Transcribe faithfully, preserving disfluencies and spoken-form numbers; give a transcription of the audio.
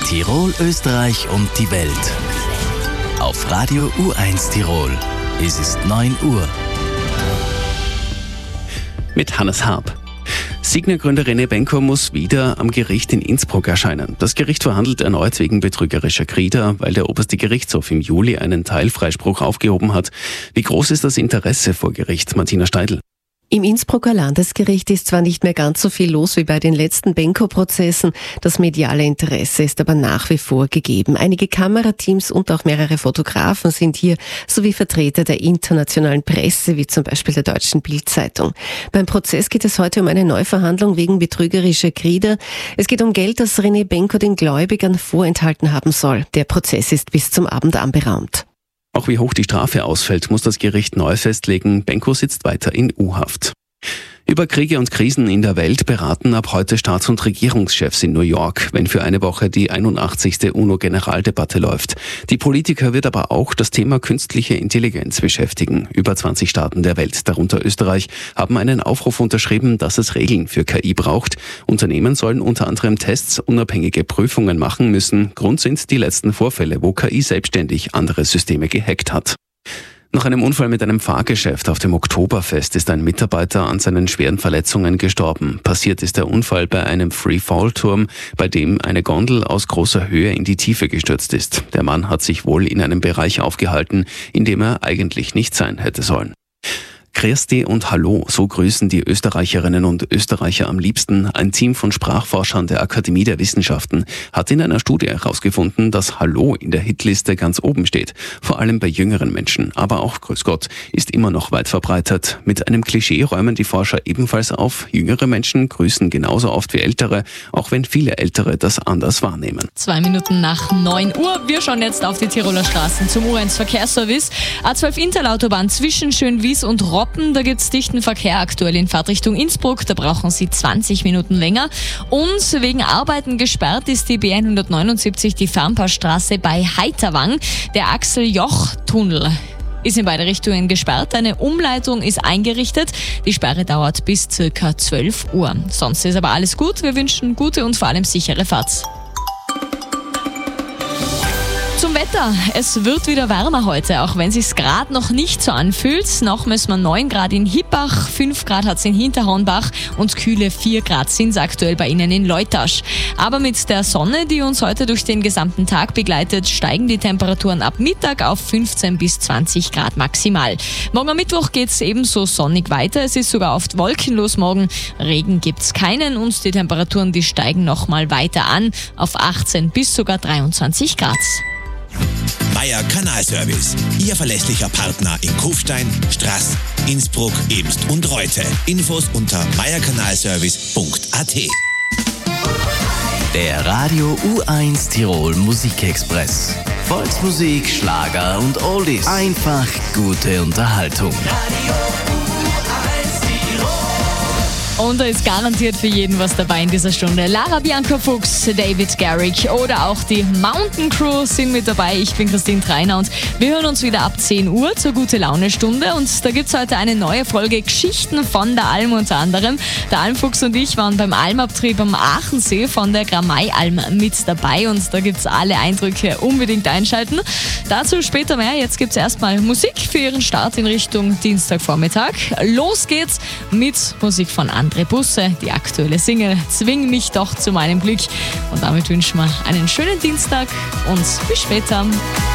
Tirol, Österreich und die Welt. Auf Radio U eins Tirol. Es ist neun Uhr. Mit Hannes Harp. Signa-Gründer René Benko muss wieder am Gericht in Innsbruck erscheinen. Das Gericht verhandelt erneut wegen betrügerischer Krita, weil der oberste Gerichtshof im Juli einen Teilfreispruch aufgehoben hat. Wie groß ist das Interesse vor Gericht? Martina Steidl. Im Innsbrucker Landesgericht ist zwar nicht mehr ganz so viel los wie bei den letzten Benko-Prozessen, das mediale Interesse ist aber nach wie vor gegeben. Einige Kamerateams und auch mehrere Fotografen sind hier, sowie Vertreter der internationalen Presse, wie zum Beispiel der deutschen Bild-Zeitung. Beim Prozess geht es heute um eine Neuverhandlung wegen betrügerischer Krita. Es geht um Geld, das René Benko den Gläubigern vorenthalten haben soll. Der Prozess ist bis zum Abend anberaumt. Auch wie hoch die Strafe ausfällt, muss das Gericht neu festlegen. Benko sitzt weiter in U-Haft. Über Kriege und Krisen in der Welt beraten ab heute Staats- und Regierungschefs in New York, wenn für eine Woche die einundachtzigste UNO-Generaldebatte läuft. Die Politiker wird aber auch das Thema künstliche Intelligenz beschäftigen. Über zwanzig Staaten der Welt, darunter Österreich, haben einen Aufruf unterschrieben, dass es Regeln für K I braucht. Unternehmen sollen unter anderem Tests, unabhängige Prüfungen machen müssen. Grund sind die letzten Vorfälle, wo K I selbstständig andere Systeme gehackt hat. Nach einem Unfall mit einem Fahrgeschäft auf dem Oktoberfest ist ein Mitarbeiter an seinen schweren Verletzungen gestorben. Passiert ist der Unfall bei einem Free-Fall-Turm, bei dem eine Gondel aus großer Höhe in die Tiefe gestürzt ist. Der Mann hat sich wohl in einem Bereich aufgehalten, in dem er eigentlich nicht sein hätte sollen. Christi und Hallo, so grüßen die Österreicherinnen und Österreicher am liebsten. Ein Team von Sprachforschern der Akademie der Wissenschaften hat in einer Studie herausgefunden, dass Hallo in der Hitliste ganz oben steht. Vor allem bei jüngeren Menschen. Aber auch Grüß Gott ist immer noch weit verbreitet. Mit einem Klischee räumen die Forscher ebenfalls auf. Jüngere Menschen grüßen genauso oft wie ältere, auch wenn viele Ältere das anders wahrnehmen. Zwei Minuten nach neun Uhr. Wir schauen jetzt auf die Tiroler Straßen zum U eins Verkehrsservice. A zwölf Interlautobahn zwischen Schönwies und Roppen. Da gibt es dichten Verkehr aktuell in Fahrtrichtung Innsbruck. Da brauchen Sie zwanzig Minuten länger. Und wegen Arbeiten gesperrt ist die B hundertneunundsiebzig, die Farmpaarstraße bei Heiterwang. Der Axel-Joch-Tunnel ist in beide Richtungen gesperrt. Eine Umleitung ist eingerichtet. Die Sperre dauert bis circa zwölf Uhr. Sonst ist aber alles gut. Wir wünschen gute und vor allem sichere Fahrt. Zum Wetter. Es wird wieder wärmer heute, auch wenn es sich gerade noch nicht so anfühlt. Noch müssen wir neun Grad in Hippach, fünf Grad hat es in Hinterhornbach und kühle vier Grad sind es aktuell bei Ihnen in Leutasch. Aber mit der Sonne, die uns heute durch den gesamten Tag begleitet, steigen die Temperaturen ab Mittag auf fünfzehn bis zwanzig Grad maximal. Morgen am Mittwoch geht es ebenso sonnig weiter. Es ist sogar oft wolkenlos morgen. Regen gibt es keinen und die Temperaturen, die steigen nochmal weiter an auf achtzehn bis sogar dreiundzwanzig Grad. Meier Kanalservice, Ihr verlässlicher Partner in Kufstein, Straß, Innsbruck, Ebst und Reute. Infos unter meierkanalservice punkt a t. Der Radio U eins Tirol Musikexpress. Volksmusik, Schlager und Oldies. Einfach gute Unterhaltung. Und da ist garantiert für jeden was dabei in dieser Stunde. Lara Bianca Fuchs, David Garrick oder auch die Mountain Crew sind mit dabei. Ich bin Christine Treiner und wir hören uns wieder ab zehn Uhr zur Gute-Laune-Stunde. Und da gibt es heute eine neue Folge Geschichten von der Alm unter anderem. Der Almfuchs und ich waren beim Almabtrieb am Aachensee von der Gramei-Alm mit dabei. Und da gibt es alle Eindrücke, unbedingt einschalten. Dazu später mehr. Jetzt gibt es erstmal Musik für Ihren Start in Richtung Dienstagvormittag. Los geht's mit Musik von André Busse, die aktuelle Single Zwing mich doch zu meinem Glück. Und damit wünschen wir einen schönen Dienstag und bis später.